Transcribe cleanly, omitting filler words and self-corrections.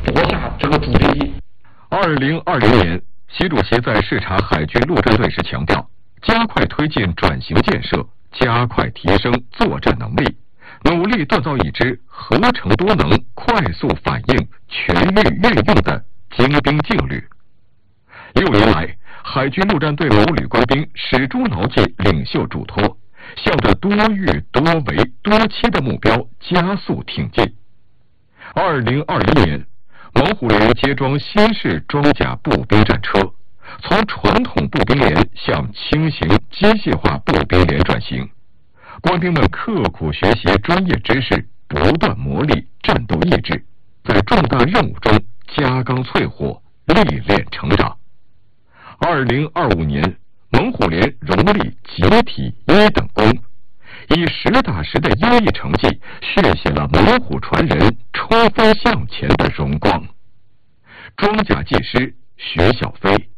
夺下这个主力。 2020年，习主席在视察海军陆战队时强调，加快推进转型建设，加快提升作战能力，努力锻造一支合成多能、快速反应、全域运用的精兵劲旅。6年来，海军陆战队某旅官兵始终牢记领袖嘱托，向着多域、多维、多期的目标加速挺进。2021年，猛虎连接装新式装甲步兵战车，从传统步兵连向轻型机械化步兵连转型。官兵们刻苦学习专业知识，不断磨砺战斗意志，在重大任务中加钢淬火，历练成长。2025年，猛虎连荣立集体1等功，以实打实的优异成绩续写了猛虎传人冲锋向前的荣光。装甲技师徐小飞。